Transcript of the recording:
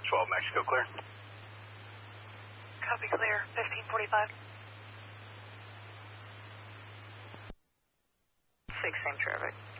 12 Mexico clear. Copy clear, 1545. 6 same traffic.